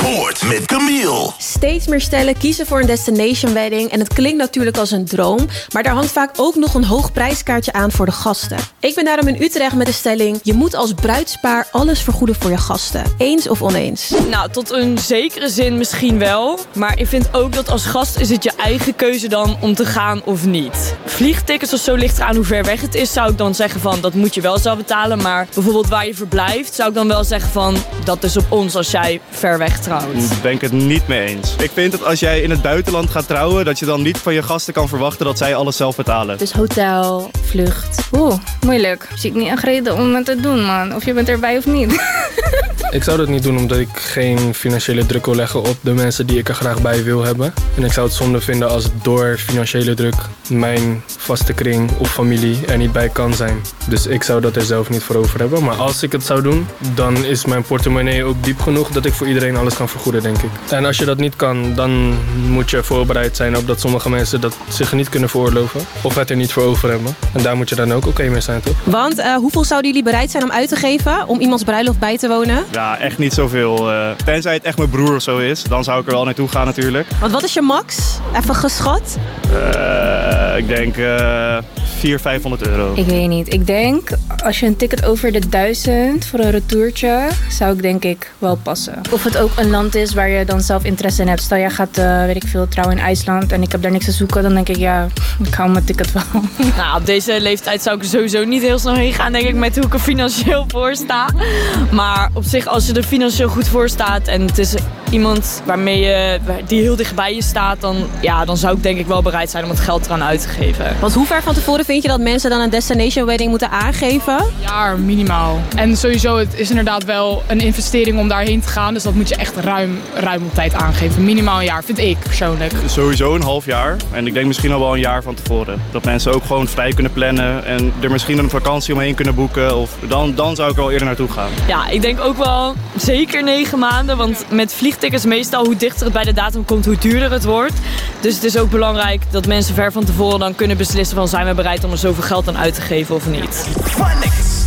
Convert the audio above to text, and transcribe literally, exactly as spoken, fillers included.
Noord met Camille. Steeds meer stellen kiezen voor een destination wedding en het klinkt natuurlijk als een droom, maar daar hangt vaak ook nog een hoog prijskaartje aan voor de gasten. Ik ben daarom in Utrecht met de stelling: je moet als bruidspaar alles vergoeden voor je gasten. Eens of oneens? Nou, tot een zekere zin misschien wel, maar ik vind ook dat als gast is het je eigen keuze dan om te gaan of niet. Vliegtickets of zo ligt eraan hoe ver weg het is, zou ik dan zeggen van dat moet je wel zelf betalen, maar bijvoorbeeld waar je verblijft zou ik dan wel zeggen van dat is op ons als jij ver weg trouwt. Daar ben ik het niet mee eens. Ik vind dat als jij in het buitenland gaat trouwen, dat je dan niet van je gasten kan verwachten dat zij alles zelf betalen. Dus hotel, vlucht. Oeh, moeilijk. Zie ik niet echt reden om het te doen, man. Of je bent erbij of niet. Ik zou dat niet doen omdat ik geen financiële druk wil leggen op de mensen die ik er graag bij wil hebben. En ik zou het zonde vinden als door financiële druk mijn vaste kring of familie er niet bij kan zijn. Dus ik zou dat er zelf niet voor over hebben. Maar als ik het zou doen, dan is mijn portemonnee ook diep genoeg dat ik voor iedereen alles kan vergoeden, denk ik. En als je dat niet kan, dan moet je voorbereid zijn op dat sommige mensen dat zich niet kunnen veroorloven. Of het er niet voor over hebben. En daar moet je dan ook oké mee zijn, toch? Want uh, hoeveel zouden jullie bereid zijn om uit te geven om iemands bruiloft bij te wonen? Ja, echt niet zoveel. Uh, tenzij het echt mijn broer of zo is, dan zou ik er wel naartoe gaan natuurlijk. Want wat is je max? Even geschat. Uh, ik denk uh, vierhonderd, vijfhonderd euro. Ik weet niet. Ik denk, als je een ticket over de duizend voor een retourtje, zou ik denk ik wel passen. Of het ook een land is waar je dan zelf interesse in hebt. Stel, jij gaat, uh, weet ik veel, trouwen in IJsland en ik heb daar niks te zoeken, dan denk ik, ja, ik hou mijn ticket wel. Nou, op deze leeftijd zou ik er sowieso niet heel snel heen gaan, denk ik, met hoe ik er financieel voor sta. Maar op zich, als je er financieel goed voor staat en het is iemand waarmee je, die heel dichtbij je staat, dan, ja, dan zou ik denk ik wel bereid zijn om het geld eraan uit te geven. Want hoe ver van tevoren vind je dat mensen dan een destination wedding moeten aangeven? Een jaar minimaal. En sowieso, het is inderdaad wel een investering om daarheen te gaan. Dus dat moet je echt ruim, ruim op tijd aangeven. Minimaal een jaar, vind ik persoonlijk. Sowieso een half jaar. En ik denk misschien al wel een jaar van tevoren. Dat mensen ook gewoon vrij kunnen plannen en er misschien een vakantie omheen kunnen boeken. Of dan, dan zou ik er al eerder naartoe gaan. Ja, ik denk ook wel zeker negen maanden. Want met vliegtickets meestal, hoe dichter het bij de datum komt, hoe duurder het wordt. Dus het is ook belangrijk dat mensen ver van tevoren dan kunnen beslissen van zijn we bereid om er zoveel geld aan uit te geven of niet.